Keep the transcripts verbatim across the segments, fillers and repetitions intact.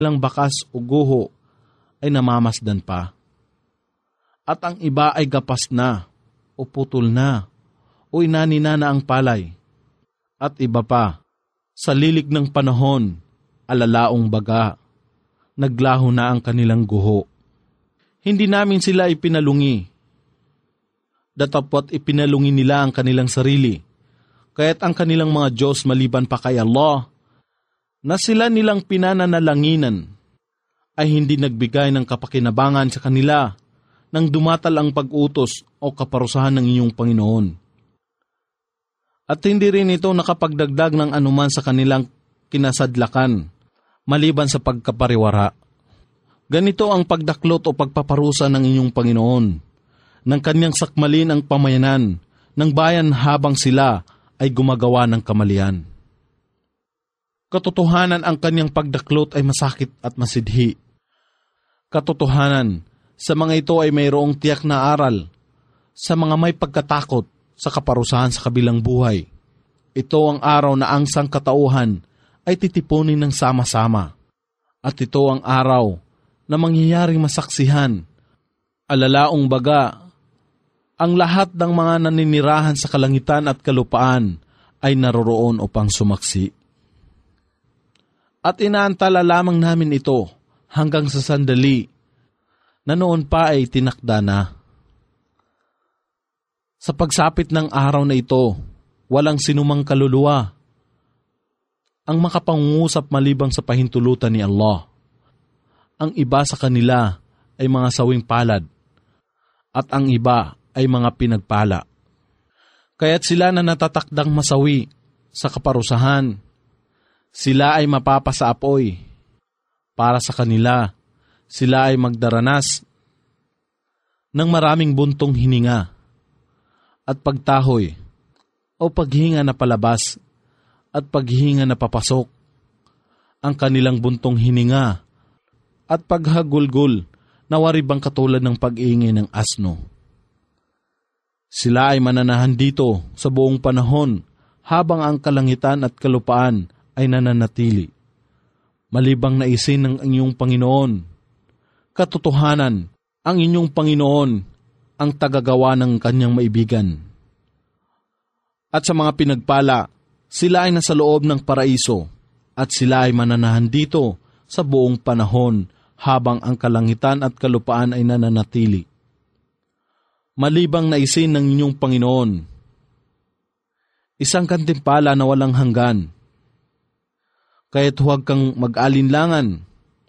ilang bakas o guho ay namamasdan pa. At ang iba ay gapas na, o putol na, o inanina na ang palay. At iba pa, sa lilig ng panahon, alalaong baga, naglaho na ang kanilang guho. Hindi namin sila ipinalungi. Datapwat ipinalungi nila ang kanilang sarili, kaya't ang kanilang mga Diyos maliban pa kay Allah, na sila nilang pinananalanginan, ay hindi nagbigay ng kapakinabangan sa kanila nang dumatal ang pag-utos o kaparusahan ng inyong Panginoon. At hindi rin ito nakapagdagdag ng anuman sa kanilang kinasadlakan, maliban sa pagkapariwara. Ganito ang pagdaklot o pagpaparusa ng inyong Panginoon, ng kanyang sakmalin ang pamayanan ng bayan habang sila ay gumagawa ng kamalian. Katotohanan ang kanyang pagdaklot ay masakit at masidhi. Katotohanan, sa mga ito ay mayroong tiyak na aral, sa mga may pagkatakot sa kaparusahan sa kabilang buhay. Ito ang araw na ang sangkatauhan ay titipunin ng sama-sama. At ito ang araw na mangyayaring masaksihan. Alalaong baga, ang lahat ng mga naninirahan sa kalangitan at kalupaan ay naroroon upang sumaksi. At inaantala lamang namin ito hanggang sa sandali na noon pa ay tinakda na. Sa pagsapit ng araw na ito, walang sinumang kaluluwa ang makapangungusap malibang sa pahintulutan ni Allah. Ang iba sa kanila ay mga sawing palad at ang iba ay mga pinagpala. Kaya't sila na natatakdang masawi sa kaparusahan, sila ay mapapasaapoy. Para sa kanila, sila ay magdaranas ng maraming buntong hininga at pagtahoy o paghinga na palabas at paghinga na papasok. Ang kanilang buntong hininga at paghagulgol na waribang katulad ng pag-iingay ng asno. Sila ay mananahan dito sa buong panahon habang ang kalangitan at kalupaan ay nananatili. Malibang na isin ng inyong Panginoon. Katotohanan, ang inyong Panginoon ang tagagawa ng kanyang maibigan. At sa mga pinagpala, sila ay nasa loob ng paraiso at sila ay mananahan dito sa buong panahon habang ang kalangitan at kalupaan ay nananatili. Malibang na isin ng inyong Panginoon. Isang kantimpala na walang hanggan. Kaya't huwag kang mag-alinlangan,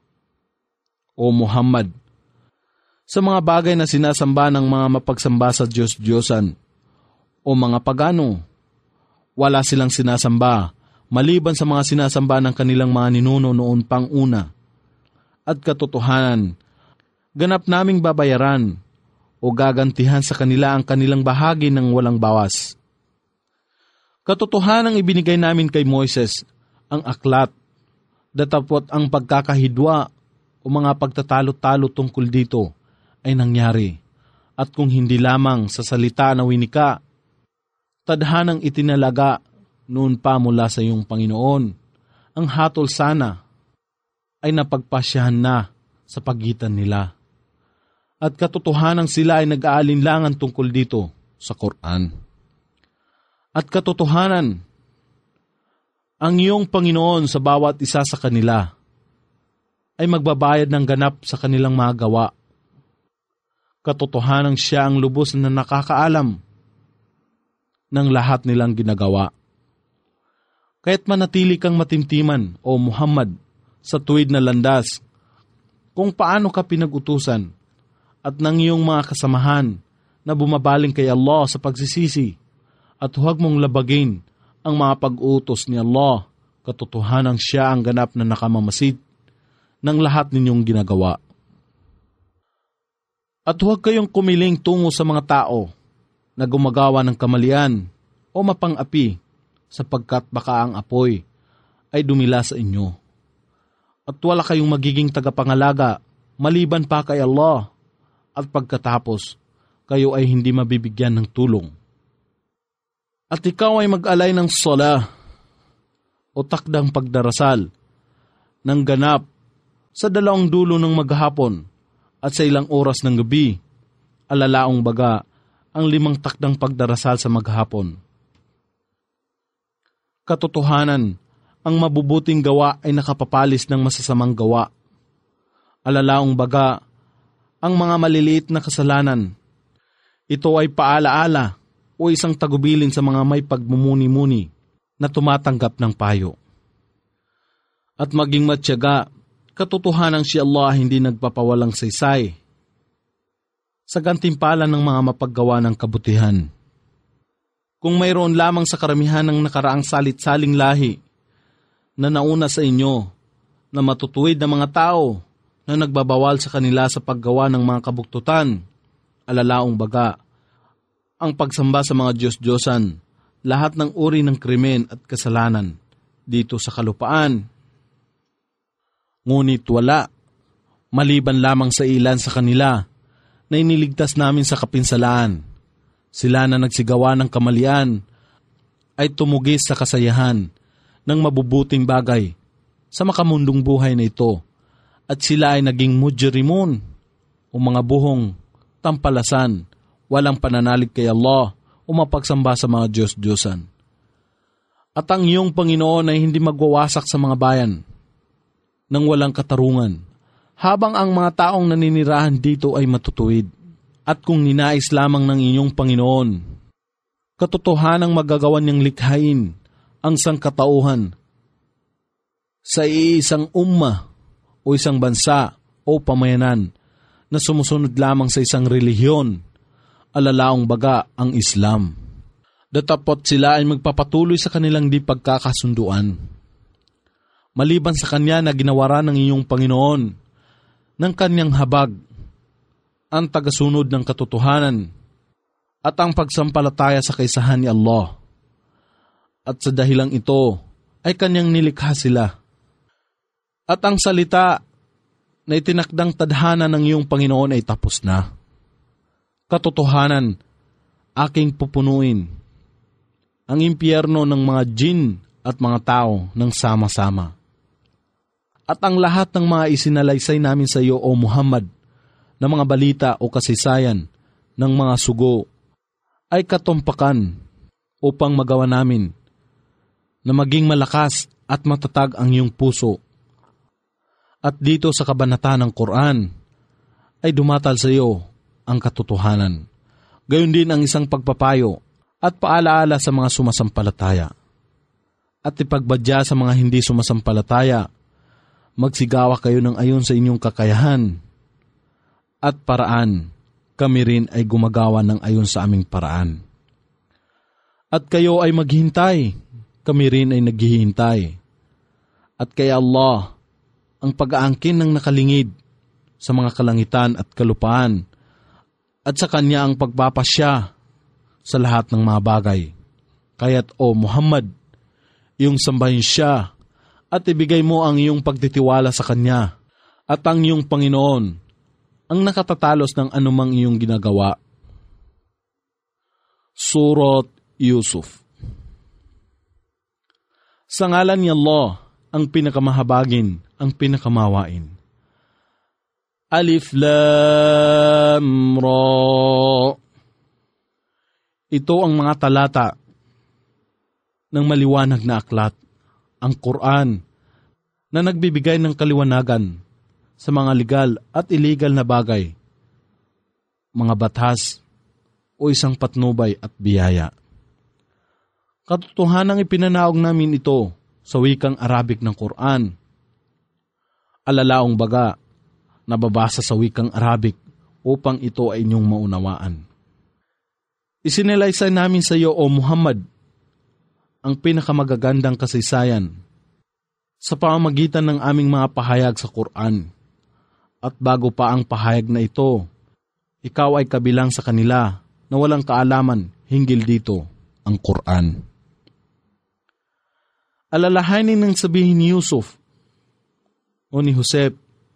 O Muhammad, sa mga bagay na sinasamba ng mga mapagsamba sa Diyos-Diyosan o mga pagano. Wala silang sinasamba maliban sa mga sinasamba ng kanilang mga ninuno noon pang una. At katotohanan, ganap naming babayaran o gagantihan sa kanila ang kanilang bahagi ng walang bawas. Katotohanan ang ibinigay namin kay Moises, ang aklat, datapwat ang pagkakahidwa o mga pagtatalo-talo tungkol dito ay nangyari. At kung hindi lamang sa salita na winika, tadhanang itinalaga noon pa mula sa iyong Panginoon, ang hatol sana ay napagpasyahan na sa pagitan nila. At katotohanan sila ay nag-aalinlangan tungkol dito sa Quran. At katotohanan, ang iyong Panginoon sa bawat isa sa kanila ay magbabayad ng ganap sa kanilang mga gawa. Katotohanan siya ang lubos na nakakaalam ng lahat nilang ginagawa. Kaya't manatili kang matimtiman, O Muhammad, sa tuwid na landas, kung paano ka pinag-utusan at ng iyong mga kasamahan na bumabaling kay Allah sa pagsisisi, at huwag mong labagin ang mga pag-utos ni Allah. Katotohanan siya ang ganap na nakamamasid ng lahat ninyong ginagawa. At huwag kayong kumiling tungo sa mga tao na gumagawa ng kamalian o mapang-api, sapagkat baka ang apoy ay dumila sa inyo. At wala kayong magiging tagapangalaga maliban pa kay Allah, at pagkatapos kayo ay hindi mabibigyan ng tulong. At ikaw ay mag-alay ng sala o takdang pagdarasal ng ganap sa dalawang dulo ng maghapon at sa ilang oras ng gabi, alalaong baga ang limang takdang pagdarasal sa maghapon. Katotohanan, ang mabubuting gawa ay nakapapalis ng masasamang gawa. Alalaong baga ang mga maliliit na kasalanan. Ito ay paalaala o isang tagubilin sa mga may pagmumuni-muni na tumatanggap ng payo. At maging matyaga, katotohanan si Allah hindi nagpapawalang saysay sa gantimpala ng mga mapaggawa ng kabutihan. Kung mayroon lamang sa karamihan ng nakaraang salit-saling lahi na nauna sa inyo na matutuwid na mga tao na nagbabawal sa kanila sa paggawa ng mga kabuktutan, alalaong baga, ang pagsamba sa mga Diyos-Diyosan, lahat ng uri ng krimen at kasalanan dito sa kalupaan. Ngunit wala, maliban lamang sa ilan sa kanila na iniligtas namin sa kapinsalaan. Sila na nagsigawa ng kamalian ay tumugis sa kasayahan ng mabubuting bagay sa makamundong buhay na ito, at sila ay naging mujrimun o mga buhong tampalasan, walang pananalig kay Allah o mapagsamba sa mga Diyos-Diyosan. At ang iyong Panginoon ay hindi magwawasak sa mga bayan nang walang katarungan, habang ang mga taong naninirahan dito ay matutuwid. At kung ninais lamang ng inyong Panginoon, katotohanang magagawan niyang likhain ang sangkatauhan sa iisang umma o isang bansa o pamayanan na sumusunod lamang sa isang relihiyon, alalaong baga ang Islam. Datapot sila ay magpapatuloy sa kanilang di pagkakasunduan. Maliban sa kanya na ginawaran ng inyong Panginoon ng kanyang habag, ang tagasunod ng katotohanan at ang pagsampalataya sa kaisahan ni Allah. At sa dahilang ito ay kanyang nilikha sila. At ang salita na itinakdang tadhana ng iyong Panginoon ay tapos na. Katotohanan, aking pupunuin ang impyerno ng mga jin at mga tao ng sama-sama. At ang lahat ng mga isinalaysay namin sa iyo, O Muhammad, na mga balita o kasaysayan ng mga sugo ay katumpakan upang magawa namin na maging malakas at matatag ang iyong puso. At dito sa kabanata ng Quran ay dumatal sa iyo ang katotohanan. Gayon din ang isang pagpapayo at paalaala sa mga sumasampalataya. At ipagbadya sa mga hindi sumasampalataya, magsigawa kayo ng ayon sa inyong kakayahan at paraan, kami rin ay gumagawa ng ayon sa aming paraan. At kayo ay maghintay, kami rin ay naghihintay. At kay Allah, ang pag-aangkin ng nakalingid sa mga kalangitan at kalupaan, at sa Kanya ang pagpapasya sa lahat ng mga bagay. Kaya't, O Muhammad, iyong sambahin siya at ibigay mo ang iyong pagtitiwala sa Kanya at ang iyong Panginoon ang nakatatalos ng anumang iyong ginagawa. Surat Yusuf. Sa ngalan ni Allah, ang pinakamahabagin, ang pinakamawain. Alif Lam Ra. Ito ang mga talata ng maliwanag na aklat, ang Quran, na nagbibigay ng kaliwanagan sa mga legal at illegal na bagay, mga batas o isang patnubay at biyaya. Katotohanang ipinanaog namin ito sa wikang Arabic ng Quran. Alalaong baga, nababasa sa wikang Arabic upang ito ay inyong maunawaan. Isinalaysay namin sa iyo, O Muhammad, ang pinakamagagandang kasaysayan sa pamamagitan ng aming mga pahayag sa Quran. At bago pa ang pahayag na ito, ikaw ay kabilang sa kanila na walang kaalaman hinggil dito, ang Quran. Alalahanin ng sabihin ni Yusuf o ni Josep,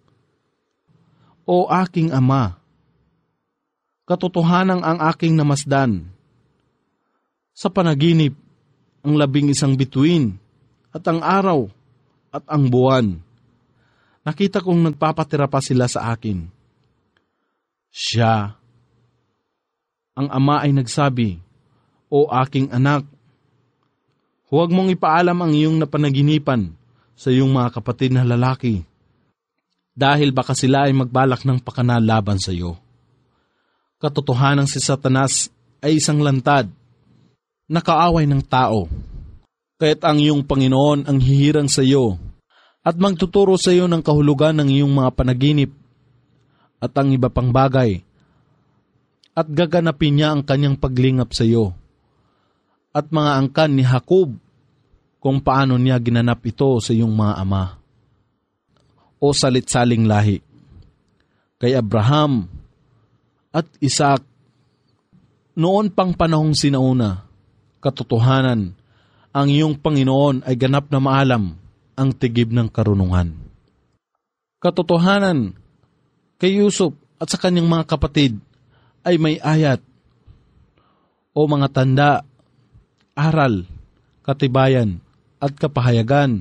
O aking ama, katotohanang ang aking namasdan. Sa panaginip, ang labing isang bituin at ang araw at ang buwan Nakita kong nagpapatira pa sila sa akin. Siya, ang ama ay nagsabi, "O aking anak, huwag mong ipaalam ang iyong napanaginipan sa iyong mga kapatid na lalaki, dahil baka sila ay magbalak ng pakana laban sa iyo." Katotohanan si Satanas ay isang lantad, nakaaway ng tao. Kaya't ang iyong Panginoon ang hihirang sa iyo at magtuturo sa iyo ng kahulugan ng iyong mga panaginip at ang iba pang bagay, at gaganapin niya ang kanyang paglingap sa iyo at mga angkan ni Jacob kung paano niya ginanap ito sa iyong mga ama o salit-saling lahi. Kay Abraham at Isaac, noon pang panahong sinauna, katotohanan, ang iyong Panginoon ay ganap na maalam ang tigib ng karunungan. Katotohanan, kay Yusuf at sa kanyang mga kapatid ay may ayat o mga tanda, aral, katibayan at kapahayagan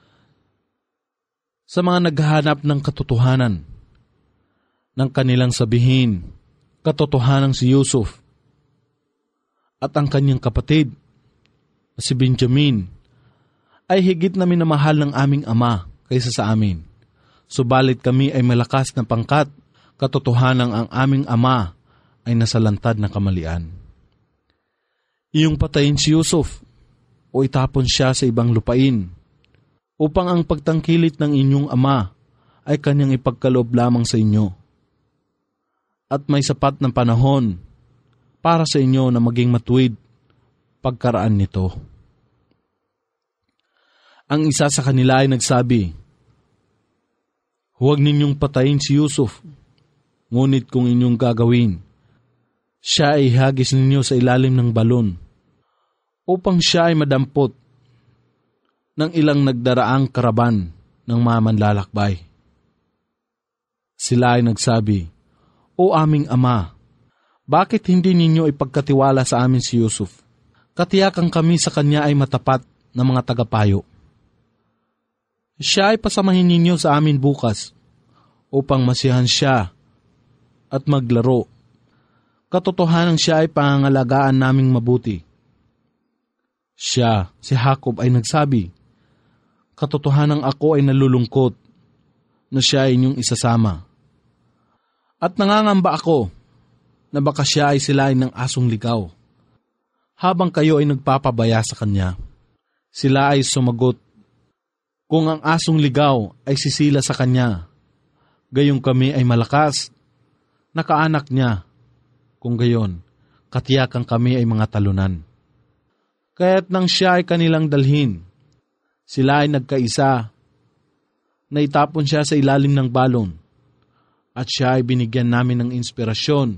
sa mga naghahanap ng katotohanan ng kanilang sabihin. Katotohanan si Yusuf at ang kanyang kapatid si Benjamin ay higit na minamahal ng aming ama kaysa sa amin. Subalit kami ay malakas na pangkat, katotohanan ang aming ama ay nasa lantad na kamalian. Iyong patayin si Yusuf o itapon siya sa ibang lupain upang ang pagtangkilit ng inyong ama ay kanyang ipagkaloob lamang sa inyo. At may sapat na panahon para sa inyo na maging matuwid pagkaraan nito. Ang isa sa kanila ay nagsabi, "Huwag ninyong patayin si Yusuf, ngunit kung inyong gagawin, siya ay ihagis ninyo sa ilalim ng balon upang siya ay madampot ng ilang nagdaraang karaban ng mga manlalakbay." Sila ay nagsabi, "O aming ama, bakit hindi ninyo ipagkatiwala sa amin si Yusuf? Katiyakan kami sa kanya ay matapat na mga tagapayo. Siya ay pasamahin ninyo sa amin bukas upang masiyahan siya at maglaro. Katotohanan siya ay pangangalagaan naming mabuti." Siya, si Jacob, ay nagsabi, "Katotohanan ako ay nalulungkot na siya ay inyong isasama. At nangangamba ako na baka siya ay silain ng asong ligaw habang kayo ay nagpapabaya sa kanya." Sila ay sumagot, "Kung ang asong ligaw ay sisila sa kanya, gayong kami ay malakas, nakaanak niya. Kung gayon, katiyakan kami ay mga talunan." Kaya't nang siya ay kanilang dalhin, sila ay nagkaisa, na itapon siya sa ilalim ng balon, at siya ay binigyan namin ng inspirasyon.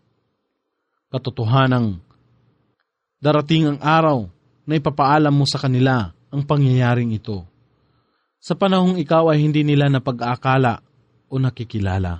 Katotohanang, darating ang araw na ipapaalam mo sa kanila ang pangyayaring ito, sa panahong ikaw ay hindi nila napag-aakala o nakikilala.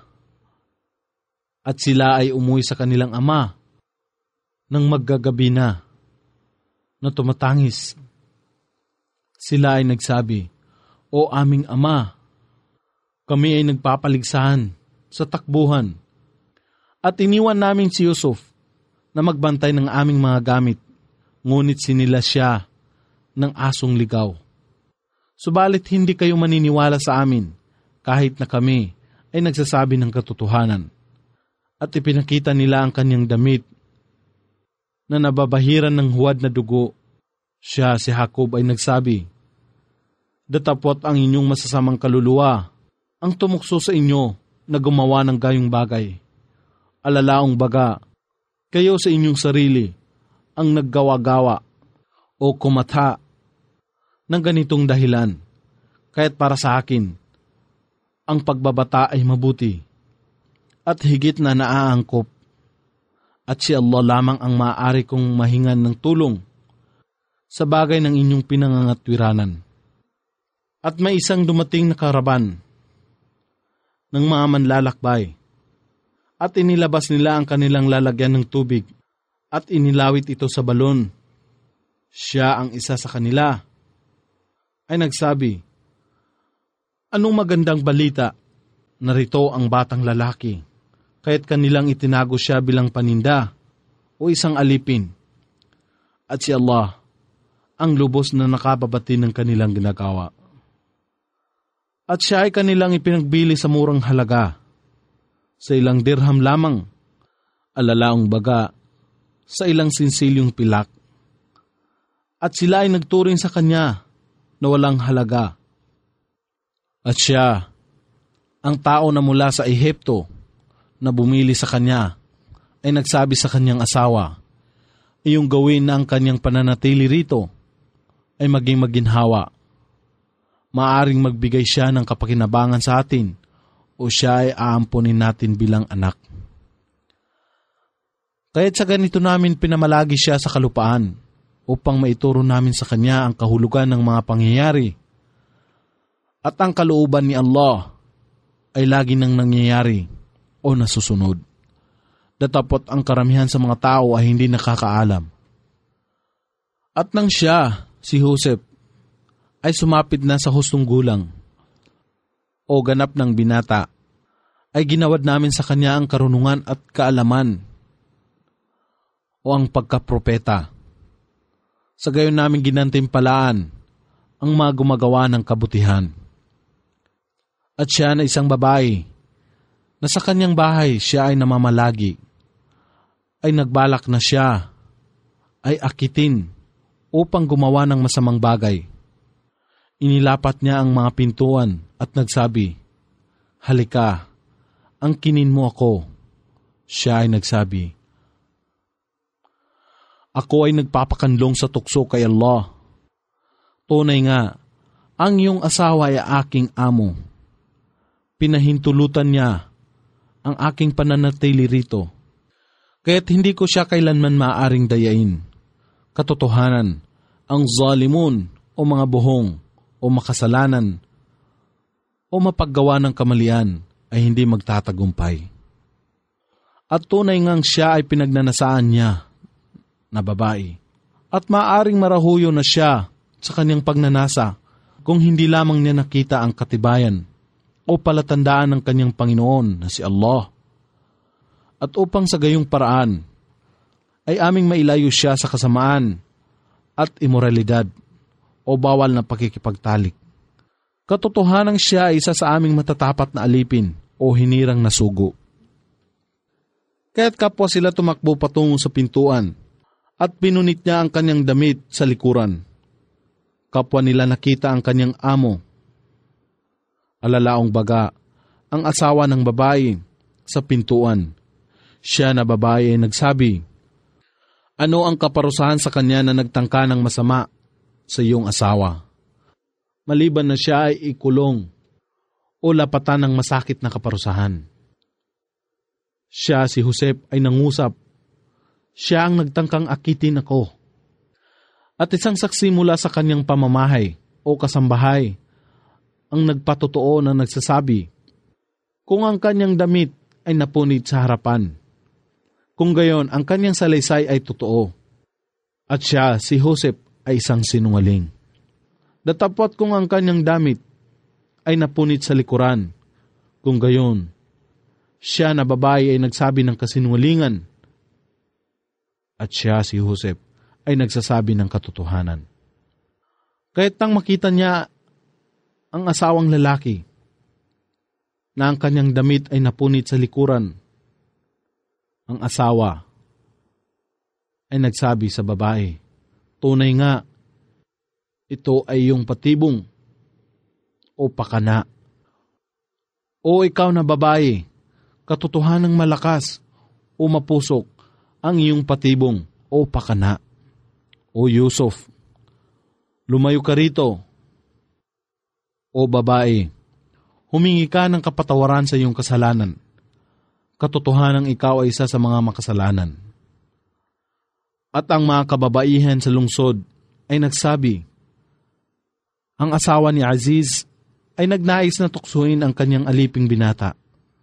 At sila ay umuwi sa kanilang ama nang maggagabi na, na tumatangis. Sila ay nagsabi, "O aming ama, kami ay nagpapaligsahan sa takbuhan at iniwan namin si Yusuf na magbantay ng aming mga gamit, ngunit sinila siya ng asong ligaw. Subalit hindi kayo maniniwala sa amin kahit na kami ay nagsasabi ng katotohanan." At ipinakita nila ang kanyang damit na nababahiran ng huwad na dugo. Siya, si Jacob, ay nagsabi, "Datapwat ang inyong masasamang kaluluwa ang tumukso sa inyo na gumawa ng gayong bagay. Alalaong baga, kayo sa inyong sarili ang naggawa-gawa o kumatha ng ganitong dahilan. Kaya't para sa akin, ang pagbabata ay mabuti at higit na naaangkop, at si Allah lamang ang maaari kong mahingan ng tulong sa bagay ng inyong pinangangatwiranan." At may isang dumating na karaban ng mga manlalakbay, at inilabas nila ang kanilang lalagyan ng tubig at inilawit ito sa balon. Siya, ang isa sa kanila, ay nagsabi, Anong magandang balita? Narito ang batang lalaki, kaya't kanilang itinago siya bilang paninda o isang alipin. At si Allah ang lubos na nakababati ng kanilang ginagawa. At siya ay kanilang ipinagbili sa murang halaga, sa ilang dirham lamang, alalaong baga, sa ilang sinsilyong pilak. At sila ay nagturing sa kanya na walang halaga. At siya, ang tao na mula sa Ehipto na bumili sa kanya, ay nagsabi sa kanyang asawa, iyong gawin na ang kanyang pananatili rito ay maging maginhawa. Maaring magbigay siya ng kapakinabangan sa atin o siya ay aampunin natin bilang anak. Kaya't sa ganito namin pinamalagi siya sa kalupaan upang maituro namin sa kanya ang kahulugan ng mga pangyayari. At ang kalooban ni Allah ay lagi nang nangyayari o nasusunod. Datapot ang karamihan sa mga tao ay hindi nakakaalam. At nang siya, si Joseph, ay sumapit na sa hustong gulang o ganap ng binata, ay ginawad namin sa kanya ang karunungan at kaalaman o ang pagkapropeta. Sa gayon namin ginantimpalaan ang mga gumagawa ng kabutihan. At siya na isang babae na sa kanyang bahay siya ay namamalagi, ay nagbalak na siya ay akitin upang gumawa ng masamang bagay. Inilapat niya ang mga pintuan at nagsabi, halika, angkinin mo ako. Siya ay nagsabi, ako ay nagpapakanlong sa tukso kay Allah. Tunay nga, ang iyong asawa ay aking amo. Pinahintulutan niya ang aking pananatili rito. Kaya't hindi ko siya kailanman maaaring dayain. Katotohanan, ang zalimun o mga buhong o makasalanan o mapaggawa ng kamalian ay hindi magtatagumpay. At tunay ngang siya ay pinagnanasaan niya na babae. At maaaring marahuyo na siya sa kanyang pagnanasa kung hindi lamang niya nakita ang katibayan o palatandaan ng kanyang Panginoon na si Allah. At upang sa gayong paraan ay aming mailayo siya sa kasamaan at imoralidad o bawal na pakikipagtalik. Katotohanang siya ay isa sa aming matatapat na alipin o hinirang na sugo. Kaya't kapwa sila tumakbo patungo sa pintuan at pinunit niya ang kanyang damit sa likuran. Kapwa nila nakita ang kanyang amo. Alalaong baga, ang asawa ng babae sa pintuan. Siya na babae ay nagsabi, ano ang kaparusahan sa kanya na nagtangka ng masama sa iyong asawa? Maliban na siya ay ikulong o lapatan ng masakit na kaparusahan. Siya, si Joseph, ay nangusap. Siya ang nagtangkang akitin ako. At isang saksi mula sa kanyang pamamahay o kasambahay ang nagpatotoo na nagsasabi, kung ang kanyang damit ay napunit sa harapan, kung gayon ang kanyang salaysay ay totoo, at siya, si Joseph, ay isang sinungaling. Datapot kung ang kanyang damit ay napunit sa likuran, kung gayon, siya na babae ay nagsabi ng kasinungalingan, at siya, si Joseph, ay nagsasabi ng katotohanan. Kaya't nang makita niya ang asawang lalaki na ang kanyang damit ay napunit sa likuran, ang asawa ay nagsabi sa babae, tunay nga, ito ay iyong patibong o pakana. O ikaw na babae, katotohanang malakas o mapusok ang iyong patibong o pakana. O Yusuf, lumayo ka rito. O babae, humingi ka ng kapatawaran sa iyong kasalanan. Katotohanang ikaw ay isa sa mga makasalanan. At ang mga kababaihan sa lungsod ay nagsabi, ang asawa ni Aziz ay nagnais na tuksuin ang kanyang aliping binata.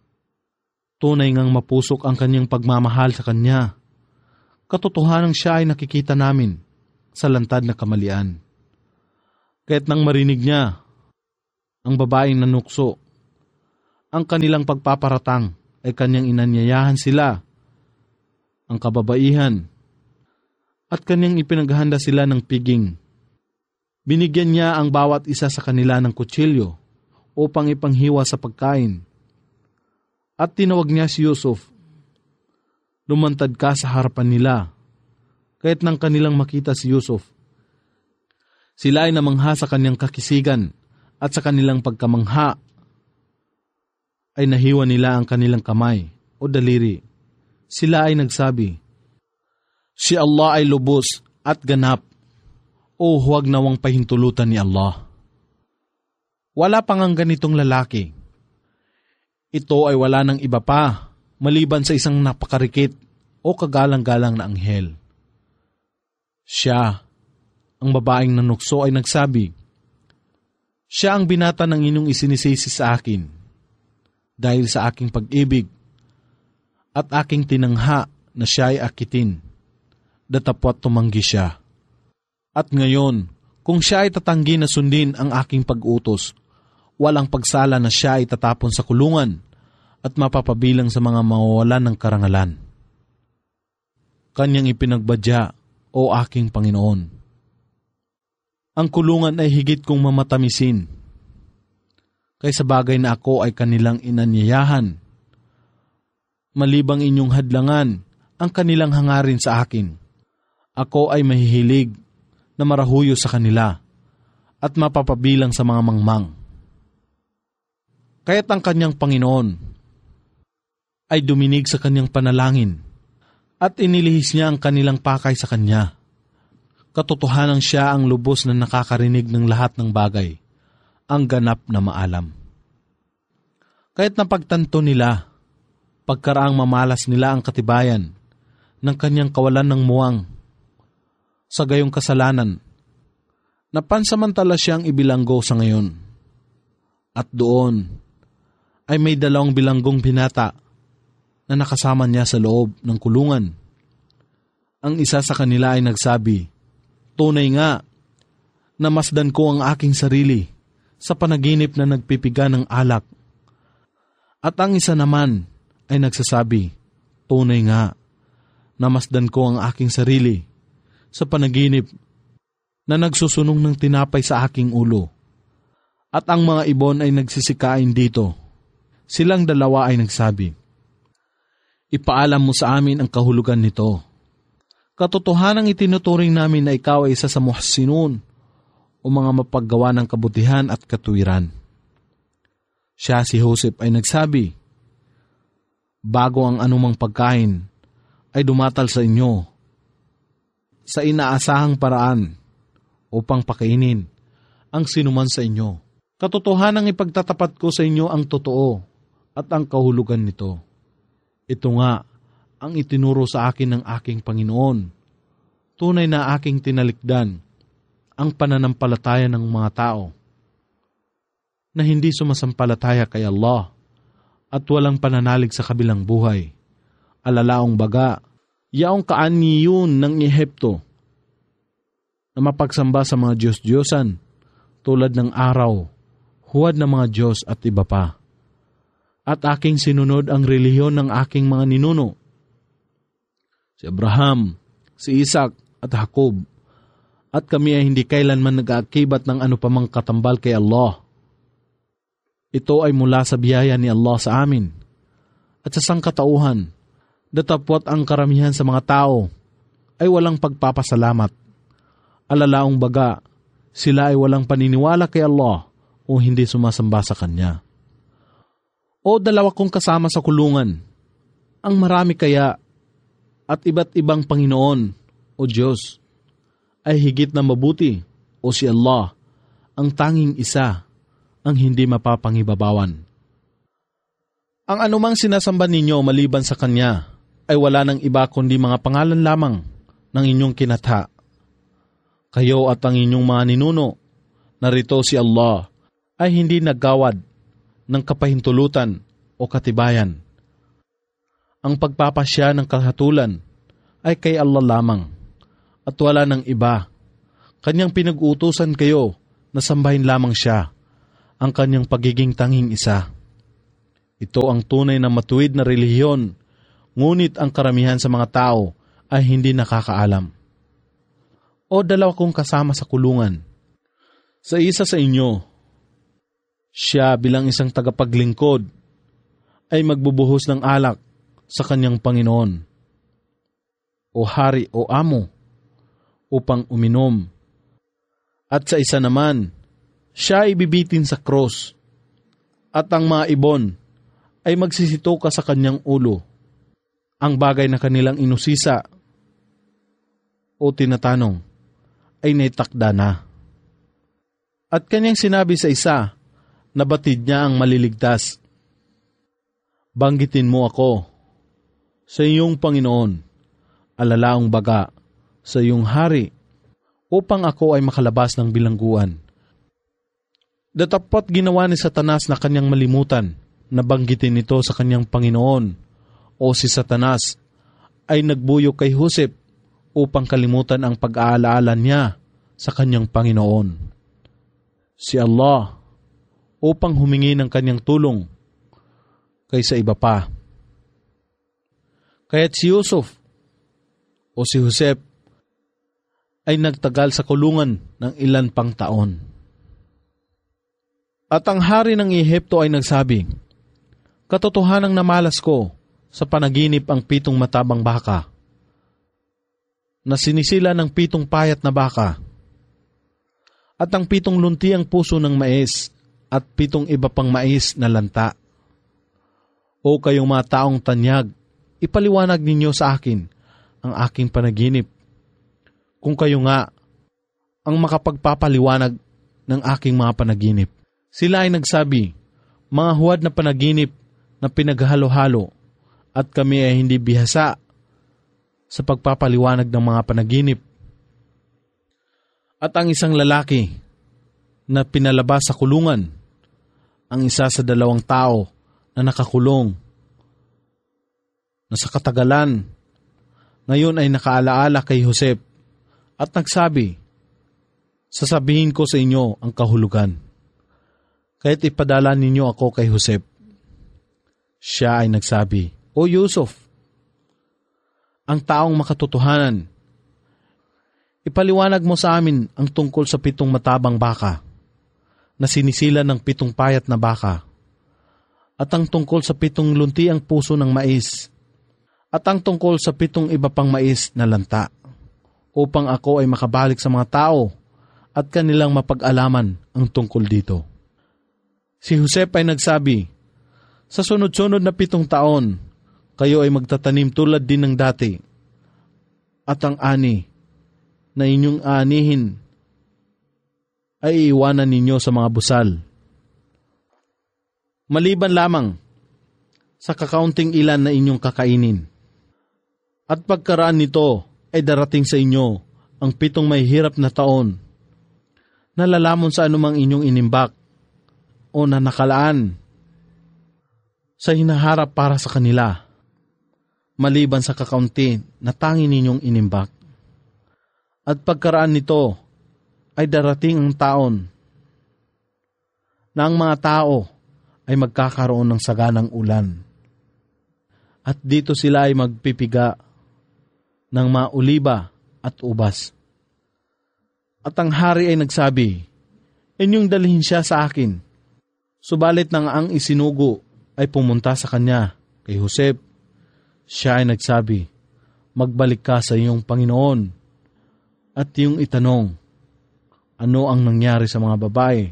Tunay ngang mapusok ang kanyang pagmamahal sa kanya. Katotohanang siya ay nakikita namin sa lantad na kamalian. Kaya't nang marinig niya ang babaeng nanukso. Ang kanilang pagpaparatang ay kanyang inanyayahan sila, ang kababaihan, at kanyang ipinaghanda sila ng piging. Binigyan niya ang bawat isa sa kanila ng kutsilyo upang ipanghiwa sa pagkain. At tinawag niya si Yusuf. Lumantad ka sa harapan nila. Kahit nang kanilang makita si Yusuf, sila ay namangha sa kanyang kakisigan at sa kanilang pagkamangha ay nahiwa nila ang kanilang kamay o daliri. Sila ay nagsabi, "Si Allah ay lubos at ganap, o huwag nawang pahintulutan ni Allah." Wala pang ang ganitong lalaki. Ito ay wala ng iba pa, maliban sa isang napakarikit o kagalang-galang na anghel. Siya, ang babaeng nanukso, ay nagsabi, "Siya ang binata ng inyong isinisisi sa akin, dahil sa aking pag-ibig, at aking tinangha na siya ay akitin, datapwat tumanggi siya. At ngayon, kung siya ay tatanggi na sundin ang aking pag-utos, walang pagsala na siya ay tatapon sa kulungan at mapapabilang sa mga mawawalan ng karangalan." Kanyang ipinagbadya, "O aking Panginoon, ang kulungan ay higit kong mamatamisin, kaysa bagay na ako ay kanilang inanyayahan. Malibang inyong hadlangan ang kanilang hangarin sa akin, ako ay mahihilig na marahuyo sa kanila at mapapabilang sa mga mangmang." Kaya't ang kanyang Panginoon ay duminig sa kanyang panalangin at inilihis niya ang kanilang pakay sa kanya. Katotohanan siya ang lubos na nakakarinig ng lahat ng bagay, ang ganap na maalam. Kaya't napagtanto nila, pagkaraang mamalas nila ang katibayan ng kanyang kawalan ng muwang, sa gayong kasalanan, napansamantala siyang ibilanggo sa ngayon. At doon ay may dalawang bilanggong binata na nakasama niya sa loob ng kulungan. Ang isa sa kanila ay nagsabi, "Tunay nga, namasdan ko ang aking sarili sa panaginip na nagpipiga ng alak." At ang isa naman ay nagsasabi, "Tunay nga, namasdan ko ang aking sarili sa panaginip na nagsusunong ng tinapay sa aking ulo." At ang mga ibon ay nagsisikain dito. Silang dalawa ay nagsabi, "Ipaalam mo sa amin ang kahulugan nito. Katotohanang itinuturing namin na ikaw ay isa sa muhsinun o mga mapaggawa ng kabutihan at katuwiran." Siya, si Joseph, ay nagsabi, "Bago ang anumang pagkain ay dumatal sa inyo sa inaasahang paraan upang pakainin ang sinuman sa inyo. Katotohanang ipagtatapat ko sa inyo ang totoo at ang kahulugan nito. Ito nga ang itinuro sa akin ng aking Panginoon. Tunay na aking tinalikdan ang pananampalataya ng mga tao na hindi sumasampalataya kay Allah at walang pananalig sa kabilang buhay. Alalaong baga, yaong kaaniyon ng Ehipto na mapagsamba sa mga Diyos-Diyosan tulad ng araw, huwad ng mga Diyos at iba pa. At aking sinunod ang relihiyon ng aking mga ninuno, si Abraham, si Isaac at Jacob, at kami ay hindi kailanman nag-aakibat ng ano pamang katambal kay Allah. Ito ay mula sa biyaya ni Allah sa amin, at sa sangkatauhan, datapwat ang karamihan sa mga tao ay walang pagpapasalamat. Alalaong baga, sila ay walang paniniwala kay Allah o hindi sumasamba sa Kanya. O dalawa kong kasama sa kulungan, ang marami kaya at iba't ibang Panginoon o Diyos ay higit na mabuti o si Allah, ang tanging isa, ang hindi mapapangibabawan. Ang anumang sinasamba ninyo maliban sa Kanya ay wala ng iba kundi mga pangalan lamang ng inyong kinatha. Kayo at ang inyong mga ninuno, narito si Allah, ay hindi naggawad ng kapahintulutan o katibayan. Ang pagpapasya ng kahatulan ay kay Allah lamang at wala ng iba. Kanyang pinag-uutusan kayo na sambahin lamang siya ang kanyang pagiging tanging isa. Ito ang tunay na matuwid na relihiyon, ngunit ang karamihan sa mga tao ay hindi nakakaalam. O dalawa kong kasama sa kulungan. Sa isa sa inyo, siya bilang isang tagapaglingkod ay magbubuhos ng alak sa kanyang Panginoon o hari o amo upang uminom. At sa isa naman, siya ay bibitin sa krus at ang mga ibon ay magsisitoka sa kanyang ulo. Ang bagay na kanilang inusisa o tinatanong ay naitakda na. At kanyang sinabi sa isa na batid niya ang maliligtas, "Banggitin mo ako sa iyong Panginoon, alalaong baga sa iyong hari, upang ako ay makalabas ng bilangguan." Datapot ginawa ni Satanas na kanyang malimutan na banggitin ito sa kanyang Panginoon, o si Satanas ay nagbuyo kay Joseph upang kalimutan ang pag-aalaala niya sa kanyang Panginoon. Si Allah upang humingi ng kanyang tulong kaysa iba pa. Kaya't si Yusuf o si Joseph ay nagtagal sa kulungan ng ilan pang taon. At ang hari ng Ehipto ay nagsabi, "Katotohanang namalas ko sa panaginip ang pitong matabang baka, na sinisila ng pitong payat na baka, at ang pitong lunti ang puso ng mais, at pitong iba pang mais na lanta. O kayong mga taong tanyag, ipaliwanag ninyo sa akin ang aking panaginip, kung kayo nga ang makapagpapaliwanag ng aking mga panaginip." Sila ay nagsabi, "Mga huwad na panaginip na pinaghalo-halo, at kami ay hindi bihasa sa pagpapaliwanag ng mga panaginip." At ang isang lalaki na pinalabas sa kulungan, ang isa sa dalawang tao na nakakulong, na sa katagalan, ngayon ay nakaalaala kay Joseph at nagsabi, "Sasabihin ko sa inyo ang kahulugan, kaya't ipadala ninyo ako kay Joseph." Siya ay nagsabi, "O Yusuf, ang taong makatotohanan, ipaliwanag mo sa amin ang tungkol sa pitong matabang baka na sinisila ng pitong payat na baka, at ang tungkol sa pitong lunti ang puso ng mais, at ang tungkol sa pitong iba pang mais na lanta, upang ako ay makabalik sa mga tao at kanilang mapag-alaman ang tungkol dito." Si Joseph ay nagsabi, "Sa sunod-sunod na pitong taon, kayo ay magtatanim tulad din ng dati, at ang ani na inyong aanihin ay iiwanan ninyo sa mga busal. Maliban lamang sa kakaunting ilan na inyong kakainin. At pagkaraan nito ay darating sa inyo ang pitong may hirap na taon, na lalamon sa anumang inyong inimbak o na nakalaan sa hinaharap para sa kanila, maliban sa kakaunti na tangi ninyong inimbak. At pagkaraan nito ay darating ang taon na ang mga tao ay magkakaroon ng saganang ulan. At dito sila ay magpipiga ng mga oliba at ubas. At ang hari ay nagsabi, "Inyong dalhin siya sa akin." Subalit nang ang isinugo ay pumunta sa kanya kay Joseph, siya ay nagsabi, "Magbalik ka sa iyong Panginoon at iyong itanong, ano ang nangyari sa mga babae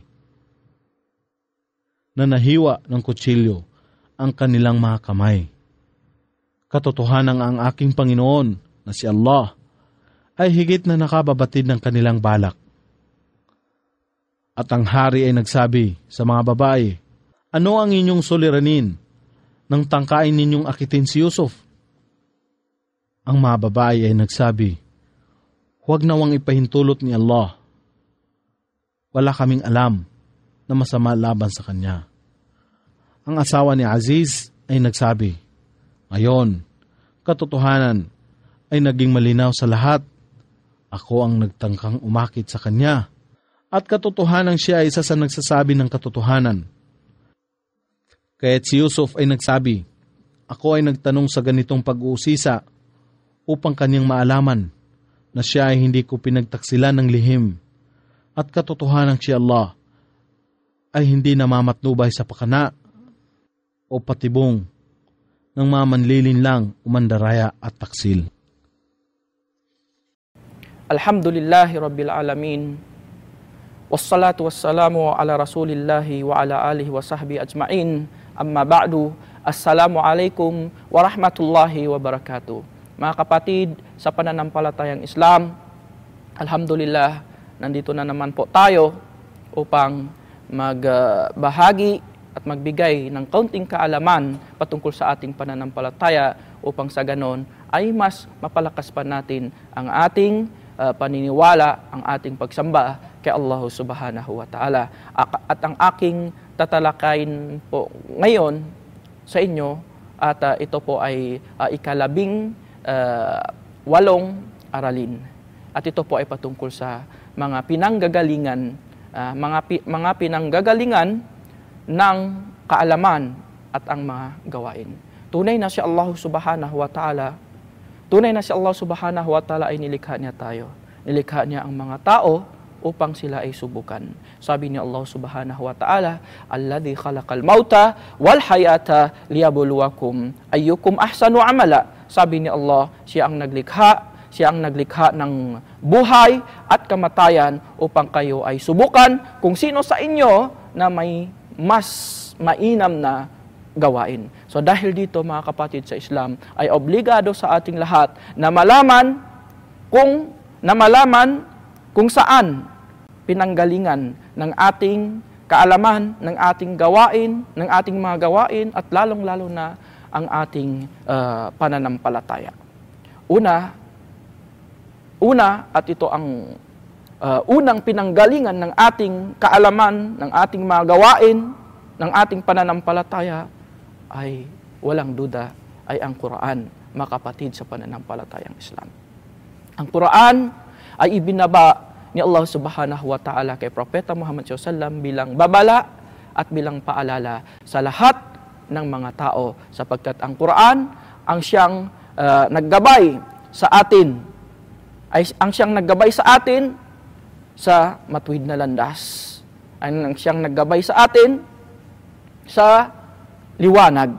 na nahiwa ng kutsilyo ang kanilang mga kamay. Katotohanan ang aking Panginoon na si Allah ay higit na nakababatid ng kanilang balak." At ang hari ay nagsabi sa mga babae, "Ano ang inyong suliranin nang tangkain ninyong akitin si Yusuf?" Ang mga babae ay nagsabi, "Huwag nawang ipahintulot ni Allah. Wala kaming alam na masama laban sa kanya." Ang asawa ni Aziz ay nagsabi, "Ngayon, katotohanan ay naging malinaw sa lahat. Ako ang nagtangkang umakit sa kanya At katotohanan siya ay isa sa nagsasabi ng katotohanan. Kaya't si Yusuf ay nagsabi, ako ay nagtanong sa ganitong pag-uusisa upang kanyang maalaman na siya ay hindi ko pinagtaksilan ng lihim. At katotohanan si Allah ay hindi namamatnubay sa pakana o patibong ng mamanlilin lang, umandaraya at taksil. Alhamdulillahi Rabbil Alamin. Wassalatu wassalamu ala rasulillahi wa ala alihi wa sahbihi ajma'in. Amma ba'du. Assalamu alaikum wa rahmatullahi wa barakatuh. Mga kapatid, sa pananampalatayang Islam, alhamdulillah, nandito na naman po tayo upang magbahagi at magbigay ng kaunting kaalaman patungkol sa ating pananampalataya upang sa ganon ay mas mapalakas pa natin ang ating uh, paniniwala, ang ating pagsamba kay Allah subhanahu wa ta'ala. At ang aking tatalakayin po ngayon sa inyo at uh, ito po ay uh, ikalabing uh, walong aralin. At ito po ay patungkol sa mga pinanggagalingan, uh, mga, pi, mga pinanggagalingan ng kaalaman at ang mga gawain. Tunay na si Allah subhanahu wa ta'ala, tunay na si Allah subhanahu wa ta'ala ay nilikha niya tayo. Nilikha niya ang mga tao upang sila ay subukan. Sabi ni Allah subhanahu wa ta'ala, alladhi khalaqal mauta wal hayata liyabluwakum ayyukum ahsanu amala. Sabi ni Allah, siya ang naglikha, siya ang naglikha ng buhay at kamatayan upang kayo ay subukan kung sino sa inyo na may mas mainam na gawain. So dahil dito mga kapatid sa Islam, ay obligado sa ating lahat na malaman kung na malaman kung saan pinanggalingan ng ating kaalaman, ng ating gawain, ng ating mga gawain, at lalong-lalo na ang ating uh, pananampalataya. Una, una at ito ang uh, unang pinanggalingan ng ating kaalaman, ng ating mga gawain, ng ating pananampalataya, ay walang duda ay ang Quran, mga kapatid sa pananampalatayang Islam. Ang Quran ay ibinaba ni Allah subhanahu wa ta'ala kay Propeta Muhammad sallallahu alaihi wasallam bilang babala at bilang paalala sa lahat ng mga tao, sapagkat ang Quran ang siyang uh, naggabay sa atin, ay ang siyang naggabay sa atin sa matuwid na landas, ang siyang naggabay sa atin sa liwanag.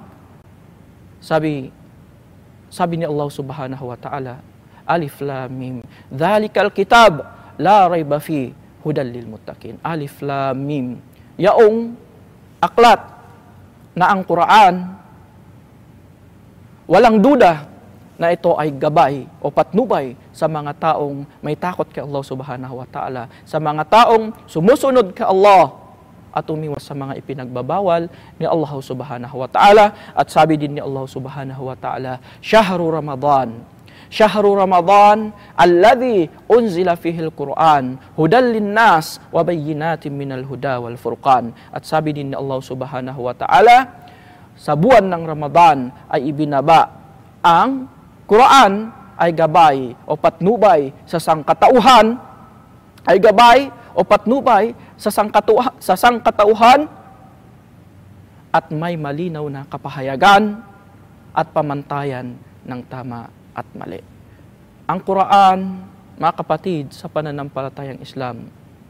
Sabi sabi ni Allah subhanahu wa ta'ala, Alif Lam Mim, dhalikal kitab la rayba fi hudal lil muttaqin. Alif Lam Mim, yaong aklat na ang Quran, walang duda na ito ay gabay o patnubay sa mga taong may takot kay Allah subhanahu wa ta'ala, sa mga taong sumusunod kay Allah at umiwas sa mga ipinagbabawal ni Allah subhanahu wa ta'ala. At sabi din ni Allah subhanahu wa ta'ala, Shahru Ramadan, Shahru Ramadan alladhi unzila fihi al-Quran hudal linnas wa bayyinatin minal huda wal furqan. At sabi din ni Allah subhanahu wa ta'ala, sa buwan ng Ramadan ay ibinaba ang Quran, ay gabay o patnubay sa sangkatauhan, ay gabay o patnubay sa sangkatauhan, sa sangkatauhan at may malinaw na kapahayagan at pamantayan ng tama at mali. Ang Quran, mga kapatid, sa pananampalatayang Islam,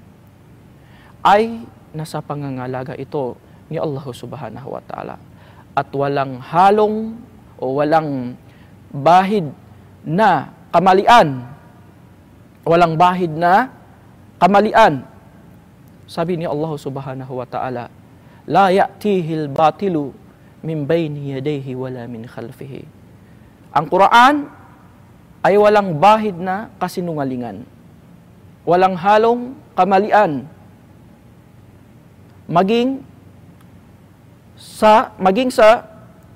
ay nasa pangangalaga ito ni Allah subhanahu wa ta'ala. At walang halong o walang bahid na kamalian. Walang bahid na kamalian. Sabi ni Allah subhanahu wa ta'ala, La ya'tihil batilu min bayni yadayhi wala min khalfihi. Ang Quran ay walang bahid na kasinungalingan. Walang halong kamalian. Maging sa maging sa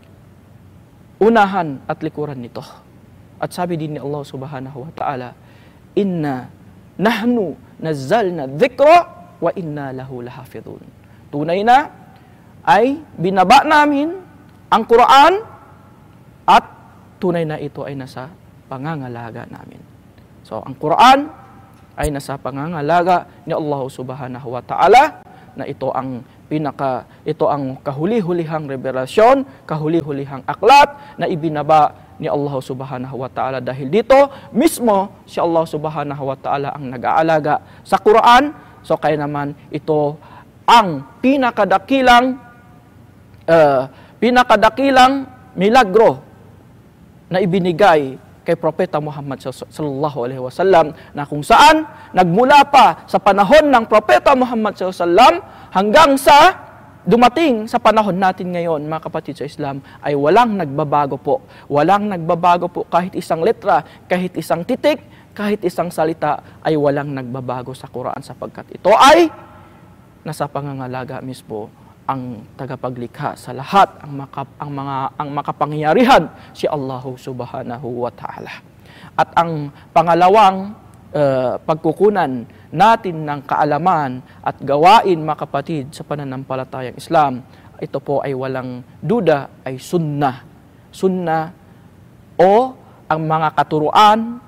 unahan at likuran nito. At sabi din ni Allah subhanahu wa ta'ala, Inna nahnu nazzalna dhikra wa inna lahu lahafidhun. Tunay na ay binaba namin ang Quran at tunay na ito ay nasa pangangalaga namin. So, ang Quran ay nasa pangangalaga ni Allah subhanahu wa ta'ala, na ito ang pinaka ito ang kahuli-hulihang revelasyon, kahuli-hulihang aklat na ibinaba ni Allah subhanahu wa ta'ala. Dahil dito mismo si Allah subhanahu wa ta'ala ang nag-aalaga sa Quran. So kaya naman ito ang pinakadakilang uh, pinakadakilang milagro na ibinigay kay Propeta Muhammad sallallahu alaihi wasallam, na kung saan nagmula pa sa panahon ng Propeta Muhammad sallallahu alaihi wasallam hanggang sa dumating sa panahon natin ngayon, mga kapatid sa Islam, ay walang nagbabago po. Walang nagbabago po, kahit isang letra, kahit isang titik, kahit isang salita, ay walang nagbabago sa Quran, sapagkat ito ay nasa pangangalaga mismo ang tagapaglikha sa lahat, ang, maka, ang mga ang makapangyarihan, si Allah subhanahu wa ta'ala. At ang pangalawang uh, pagkukunan natin ng kaalaman at gawain, mga kapatid, sa pananampalatayang Islam, ito po ay walang duda, ay sunnah. Sunnah o ang mga katuruan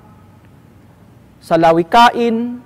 sa lawikain,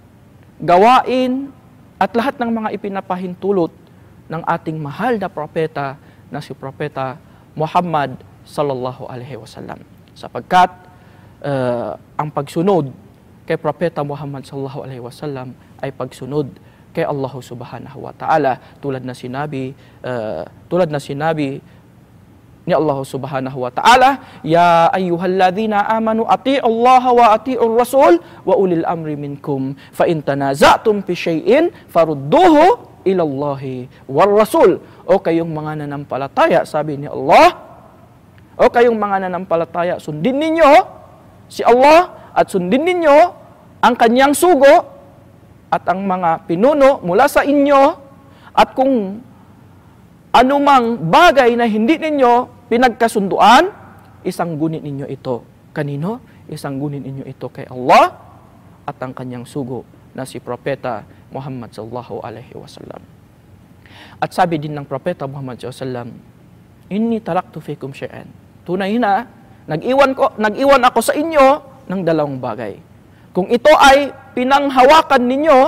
gawain, at lahat ng mga ipinapahintulot ng ating mahal na propeta na si Propeta Muhammad sallallahu alaihi wasallam. Sapagkat uh, ang pagsunod kay Propeta Muhammad sallallahu alaihi wasallam ay pagsunod kay Allah subhanahu wa ta'ala, tulad na sinabi uh, tulad na sinabi ni Allah subhanahu wa ta'ala, ya ayyuhalladhina amanu ati'u Allah wa ati'ur rasul wa ulil amri minkum fa in tanaza'tum fi syai'in farudduhu ilallahi war rasul. O kayong mga nanampalataya, sabi ni Allah, o kayong mga nanampalataya, sundin ninyo si Allah at sundin ninyo ang kanyang sugo at ang mga pinuno mula sa inyo, at kung anumang bagay na hindi ninyo pinagkasunduan, isang gunit ninyo ito. Kanino? Isang gunit ninyo ito kay Allah at ang kanyang sugo na si Propeta Muhammad sallallahu alaihi wasallam. At sabi din ng Propeta Muhammad sallallahu alaihi wasallam, inni taraktu fikum syai'an. Tunay na, nag-iwan ko, nag-iwan ako sa inyo ng dalawang bagay. Kung ito ay pinanghawakan ninyo,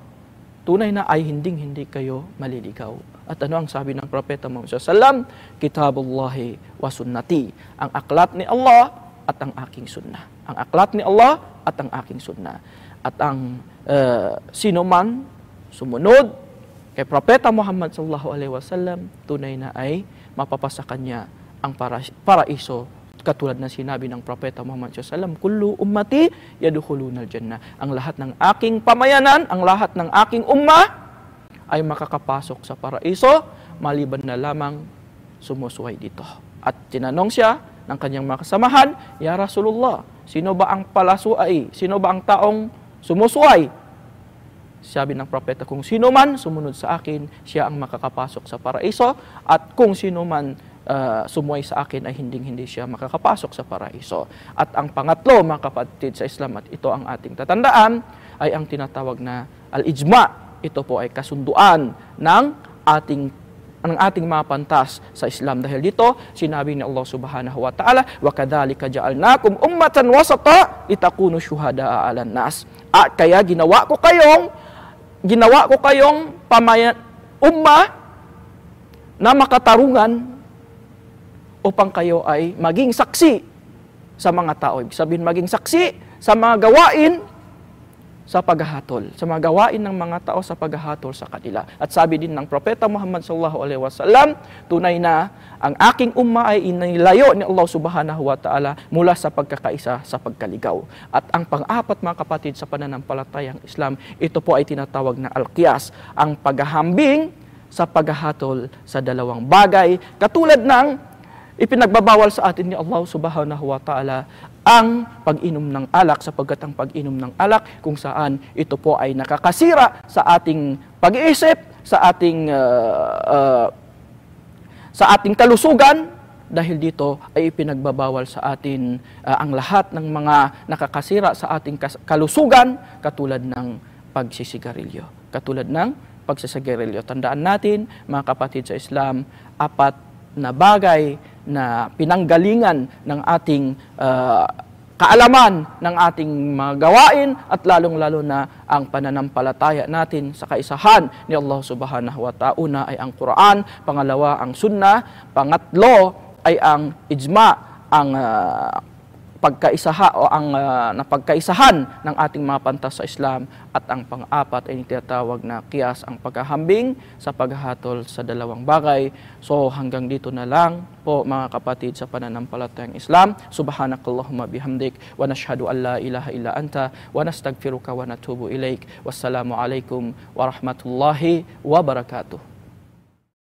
tunay na ay hinding-hindi kayo maliligaw. At ano ang sabi ng Propeta Muhammad sallallahu alaihi wasallam? Kitabullahi wa sunnati. Ang aklat ni Allah at ang aking sunnah. Ang aklat ni Allah at ang aking sunnah. At ang uh, sino man sumunod kay Propeta Muhammad sallallahu alaihi wasallam, tunay na ay mapapasa kanya ang para, paraiso, katulad na sinabi ng Propeta Muhammad sallallahu alaihi wasallam, kullu ummati yadkhulunal jannah. Ang lahat ng aking pamayanan, ang lahat ng aking ummah ay makakapasok sa paraiso, maliban na lamang sumusuway dito. At tinanong siya ng kanyang mga kasamahan, ya Rasulullah, sino ba ang palasuay? Sino ba ang taong sumusuway? Sabi ng propeta, kung sino man sumunod sa akin, siya ang makakapasok sa paraiso, at kung sino man uh, sumuway sa akin ay hinding-hindi siya makakapasok sa paraiso. At ang pangatlo, mga kapatid sa Islam, at ito ang ating tatandaan, ay ang tinatawag na al-ijma'. Ito po ay kasunduan ng ating ng ating mga pantas sa Islam. Dahil dito, sinabi ni Allah subhanahu wa ta'ala, wa kadzalika ja'alnakum ummatan wasata litakunu syuhada'a 'alan nas. At kaya ginawa ko kayong ginawa ko kayong pamayan ummah na makatarungan upang kayo ay maging saksi sa mga tao. Ibig sabihin, maging saksi sa mga gawain sa paghahatol, sa mga gawain ng mga tao sa paghahatol sa kanila. At sabi din ng Propeta Muhammad sallallahu alaihi wasallam, tunay na ang aking umma ay inilayo ni Allah subhanahu wa ta'ala mula sa pagkakaisa sa pagkaligaw. At ang pang-apat, mga kapatid, sa pananampalatayang Islam, ito po ay tinatawag na al-qiyas, ang paghahambing sa paghahatol sa dalawang bagay, katulad ng ipinagbabawal sa atin ni Allah subhanahu wa ta'ala ang pag-inom ng alak, sapagkat ang pag-inom ng alak kung saan ito po ay nakakasira sa ating pag-iisip, sa ating uh, uh, sa ating kalusugan. Dahil dito ay ipinagbabawal sa atin uh, ang lahat ng mga nakakasira sa ating kalusugan, katulad ng pagsisigarilyo. Katulad ng pagsisigarilyo. Tandaan natin, mga kapatid sa Islam, apat na bagay na pinanggalingan ng ating uh, kaalaman ng ating mga gawain at lalong-lalo na ang pananampalataya natin sa kaisahan ni Allah subhanahu wa ta'ala. Una ay ang Quran, pangalawa ang Sunnah, pangatlo ay ang ijma, ang uh, pagkaisaha o ang uh, napagkaisahan ng ating mga pantas sa Islam, at ang pang-apat ay tinatawag na qiyas, ang paghahambing sa paghahatol sa dalawang bagay. So hanggang dito na lang po mga kapatid sa pananampalatayang Islam. Subhanakallahumma bihamdik wa nashhadu an la ilaha illa anta wa nastaghfiruka wa natubu ilaik. Wassalamu alaikum warahmatullahi wabarakatuh.